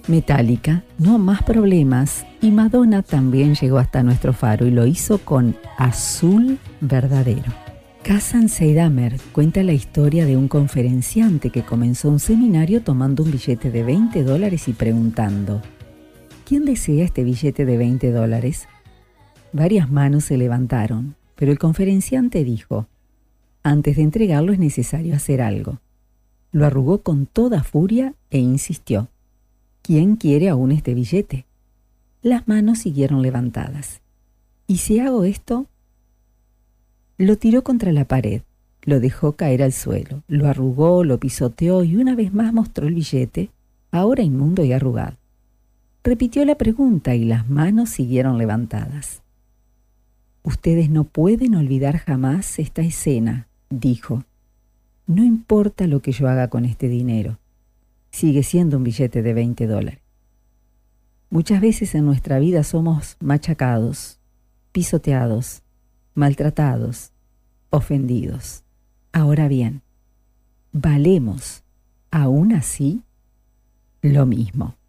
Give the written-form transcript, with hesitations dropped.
Metallica, No Más Problemas, y Madonna también llegó hasta nuestro faro y lo hizo con Azul Verdadero. Kazan Seidamer cuenta la historia de un conferenciante que comenzó un seminario tomando un billete de $20 y preguntando: ¿quién desea este billete de $20? Varias manos se levantaron, pero el conferenciante dijo: antes de entregarlo es necesario hacer algo. Lo arrugó con toda furia e insistió: ¿quién quiere aún este billete? Las manos siguieron levantadas. ¿Y si hago esto? Lo tiró contra la pared, lo dejó caer al suelo, lo arrugó, lo pisoteó y una vez más mostró el billete, ahora inmundo y arrugado. Repitió la pregunta y las manos siguieron levantadas. Ustedes no pueden olvidar jamás esta escena, dijo. No importa lo que yo haga con este dinero, sigue siendo un billete de $20. Muchas veces en nuestra vida somos machacados, pisoteados, maltratados, ofendidos. Ahora bien, ¿valemos aún así lo mismo?